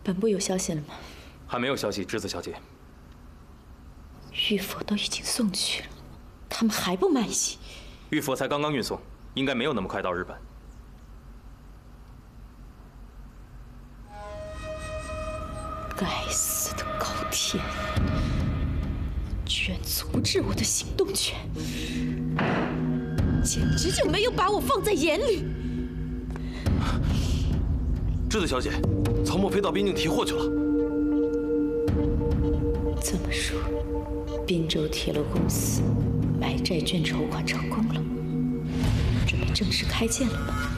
本部有消息了吗？ 还没有消息，栀子小姐。 玉佛都已经送去了，他们还不满意？ 玉佛才刚刚运送，应该没有那么快到日本。 该死的高天，居然阻止我的行动权，简直就没有把我放在眼里。 栀子小姐，曹墨飞到边境提货去了。 这么说，滨州铁路公司买债券筹款成功了，准备正式开建了吗？